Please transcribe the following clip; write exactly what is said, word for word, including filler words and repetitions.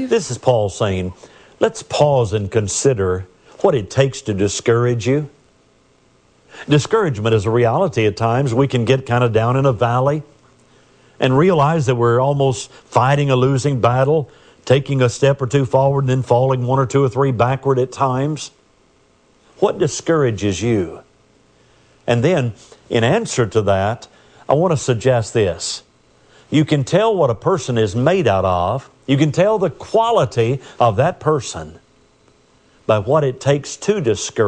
This is Paul saying, let's pause and consider what it takes to discourage you. Discouragement is a reality at times. We can get kind of down in a valley and realize that we're almost fighting a losing battle, taking a step or two forward and then falling one or two or three backward at times. What discourages you? And then, in answer to that, I want to suggest this. You can tell what a person is made out of. You can tell the quality of that person by what it takes to discourage.